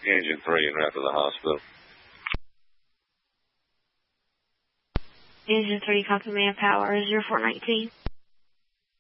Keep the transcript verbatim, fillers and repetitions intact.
Engine three and route to the hospital. Engine three, copy manpower, zero four nineteen.